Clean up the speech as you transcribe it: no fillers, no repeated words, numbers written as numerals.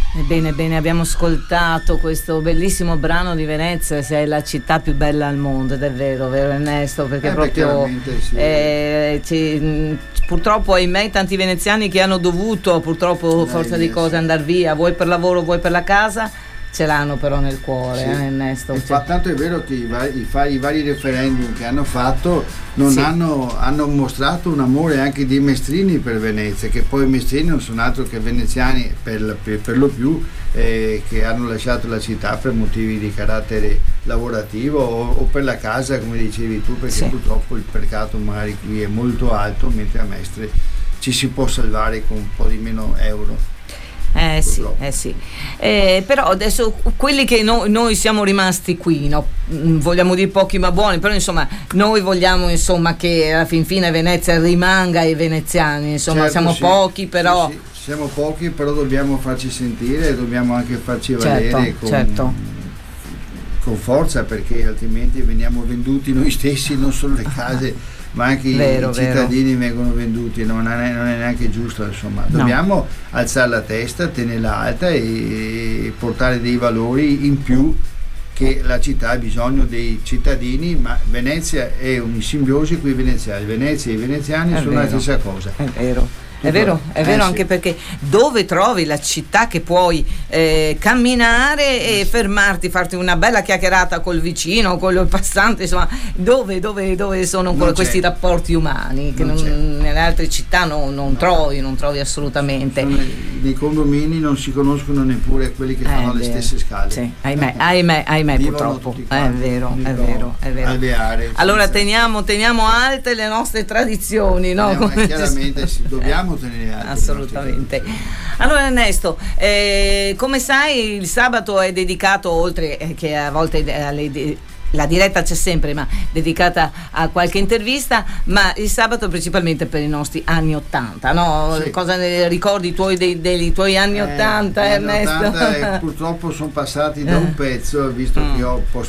Bene, bene, abbiamo ascoltato questo bellissimo brano di Venezia, se è la città più bella al mondo, ed è vero, vero Ernesto, perché proprio sì. Purtroppo, ahimè, tanti veneziani che hanno dovuto, purtroppo, forza di cose, andare via, vuoi per lavoro, vuoi per la casa, ce l'hanno però nel cuore, Ernesto. Tanto è vero che i vari referendum che hanno fatto hanno mostrato un amore anche dei mestrini per Venezia, che poi i mestrini non sono altro che veneziani per lo più, che hanno lasciato la città per motivi di carattere lavorativo o per la casa, come dicevi tu, perché purtroppo il mercato magari qui è molto alto, mentre a Mestre ci si può salvare con un po' di meno euro. Sì. Però adesso quelli che noi siamo rimasti qui, no? Vogliamo dire pochi ma buoni, però insomma noi vogliamo che alla fin fine Venezia rimanga ai veneziani, insomma siamo pochi, però siamo pochi, però dobbiamo farci sentire e dobbiamo anche farci valere con forza, perché altrimenti veniamo venduti noi stessi, non solo le case ma anche i cittadini vengono venduti, non è neanche giusto, insomma. Dobbiamo alzare la testa, tenerla alta e portare dei valori in più, che la città ha bisogno dei cittadini, ma Venezia è una simbiosi con i veneziani, Venezia e i veneziani sono la stessa cosa. È vero, anche perché dove trovi la città che puoi camminare e fermarti, farti una bella chiacchierata col vicino, con il passante, insomma, dove sono questi rapporti umani che nelle altre città non trovi assolutamente. I condomini non si conoscono neppure quelli che fanno le stesse scale. Sì, ahimè purtroppo. È vero. Alveare, allora teniamo alte le nostre tradizioni, no? Chiaramente dobbiamo tenere alte. Assolutamente. Allora Ernesto, come sai il sabato è dedicato, oltre che a volte la diretta c'è sempre, ma dedicata a qualche intervista, ma il sabato principalmente per i nostri anni 80, no? Cosa ne ricordi dei tuoi anni 80, Ernesto? 80, purtroppo sono passati da un pezzo, visto che ho